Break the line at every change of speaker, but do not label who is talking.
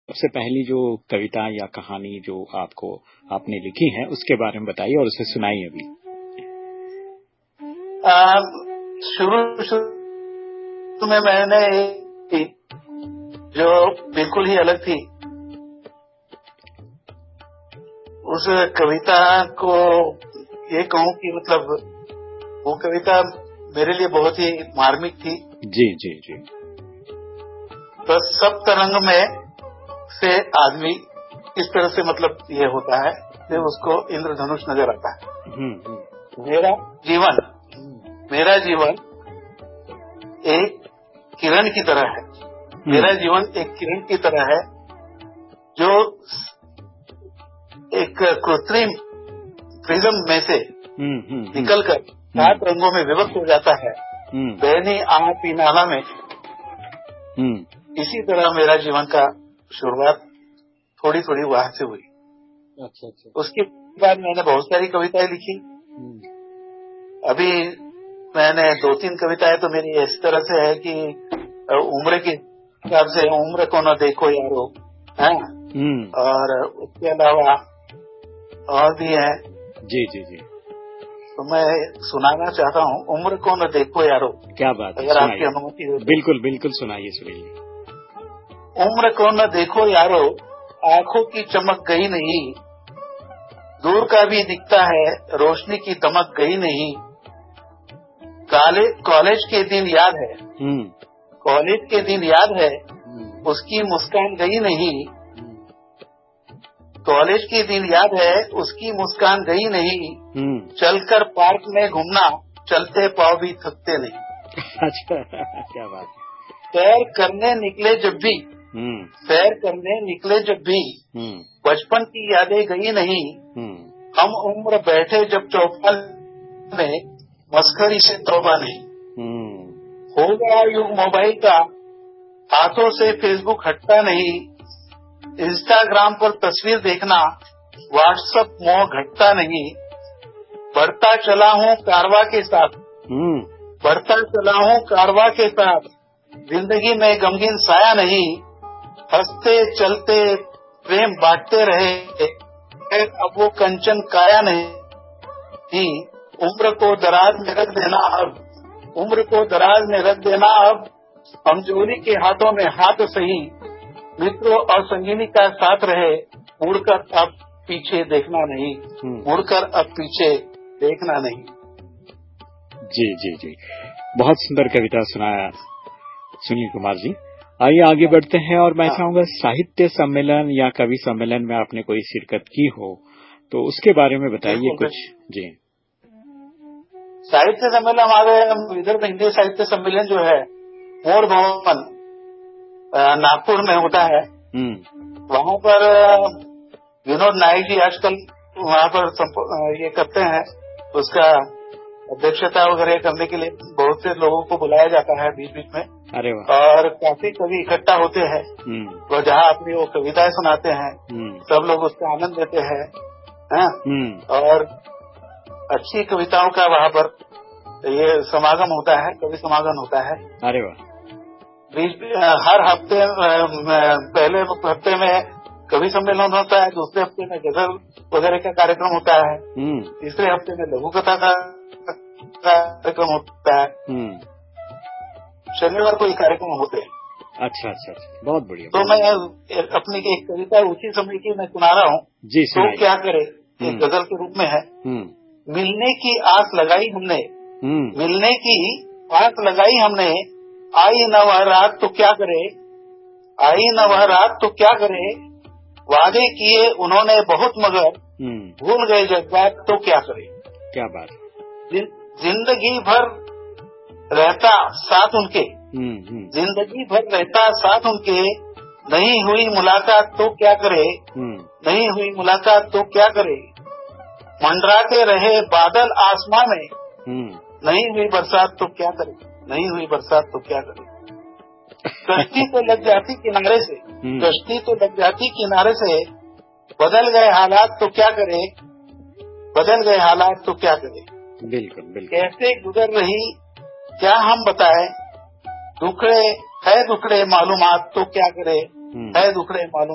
सबसे पहली जो कविता या कहानी जो आपने लिखी है उसके बारे में बताइए और उसे सुनाइए अभी।
शुरू में मैंने जो बिल्कुल ही अलग थी, उस कविता को ये कहूँ कि मतलब वो कविता मेरे लिए बहुत ही मार्मिक थी।
जी जी जी।
तो सब तरंग में से आदमी इस तरह से मतलब ये होता है कि उसको इंद्रधनुष नजर आता है। मेरा जीवन एक किरण की तरह है। मेरा जीवन एक किरण की तरह है जो एक कृत्रिम प्रिज्म में से निकलकर 7 रंगों में विभक्त हो जाता है बैनी आपी नाला में। इसी तरह मेरा जीवन का शुरुआत थोड़ी थोड़ी वहां से हुई।
अच्छा।
उसके बाद मैंने बहुत सारी कविताएं लिखी। अभी मैंने 2-3 कविताएं तो मेरी इस तरह से है कि उम्र के हिसाब से उम्र को न देखो यारो है, और उसके अलावा और भी है।
जी जी जी।
तो मैं सुनाना चाहता हूँ, उम्र को न देखो यारो।
क्या बात है,
अगर आपकी अनुमति हो।
बिल्कुल बिल्कुल सुनाइए।
उम्र को न देखो यारो, आंखों की चमक गई नहीं, दूर का भी दिखता है रोशनी की दमक गई नहीं। कॉलेज के दिन याद है, कॉलेज के दिन याद है, उसकी मुस्कान गई नहीं। कॉलेज के दिन याद है, उसकी मुस्कान गई नहीं। चलकर पार्क में घूमना, चलते पाँव भी थकते नहीं।
अच्छा, क्या बात है।
सैर करने निकले जब भी बचपन की यादें गई नहीं। हम उम्र बैठे जब चौपाल में, मस्करी से तौबा नहीं। हो गया युग मोबाइल का, हाथों से फेसबुक हटता नहीं। इंस्टाग्राम पर तस्वीर देखना, व्हाट्सएप मोह घटता नहीं। बढ़ता चला हूँ कारवां के साथ, जिंदगी में गमगीन साया नहीं। हंसते चलते प्रेम बांटते रहे, अब वो कंचन काया नहीं। उम्र को दराज में रख देना अब, हम जोली के हाथों में हाथ सही। मित्रों और संगिनी का साथ रहे, मुड़कर अब पीछे देखना नहीं।
जी जी जी, बहुत सुंदर कविता सुनाया सुनील कुमार जी। आइए आगे बढ़ते हैं और मैं चाहूंगा साहित्य सम्मेलन या कवि सम्मेलन में आपने कोई शिरकत की हो तो उसके बारे में बताइए कुछ। जी,
साहित्य सम्मेलन हमारे विदर्भ हिंदी साहित्य सम्मेलन जो है मोर भवन नागपुर में होता है। वहाँ पर विनोद नायक जी आजकल वहाँ पर ये करते हैं, उसका अध्यक्षता वगैरह करने के लिए बहुत से लोगों को बुलाया जाता है बीच बीच में।
अरे वाह।
और काफी कवि इकट्ठा होते हैं, तो जहाँ अपनी वो कविताएं सुनाते हैं, सब लोग उसका आनंद लेते हैं। और अच्छी कविताओं का वहाँ पर ये समागम होता है, कवि समागम होता है।
अरे वाह।
हर हफ्ते पहले हफ्ते में कवि सम्मेलन होता है, दूसरे हफ्ते में गजल वगैरह का कार्यक्रम होता है, तीसरे हफ्ते में लघु कथा का कार्यक्रम होता है, शनिवार को ये कार्यक्रम होते हैं।
अच्छा, बहुत बढ़िया।
तो मैं अपनी एक कविता उसी समय की मैं सुना रहा हूँ।
जी,
तो क्या करे, एक गजल के रूप में है। मिलने की आस लगाई हमने, आई न वह रात तो क्या करे, वादे किए उन्होंने बहुत मगर, भूल गए जज्बात तो क्या करे।
क्या बात।
जिंदगी भर रहता साथ उनके, नहीं हुई मुलाकात तो क्या करे, मंडराते रहे बादल आसमां में, नहीं हुई बरसात तो क्या करे। कश्ती तो लग जाती किनारे से, बदल गए हालात तो क्या करे।
बिल्कुल।
कैसे गुजर रही क्या हम बताए, दुखड़े मालूमात तो क्या करे, है दुखड़े मालूम